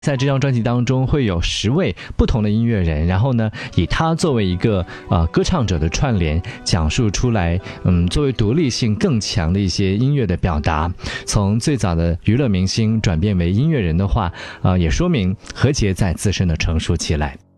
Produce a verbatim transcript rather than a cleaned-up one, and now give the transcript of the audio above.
在这张专辑当中会有十位不同的音乐人，然后呢，以他作为一个呃歌唱者的串联，讲述出来，嗯，作为独立性更强的一些音乐的表达。从最早的娱乐明星转变为音乐人的话，呃，也说明何洁在自身的成熟起来。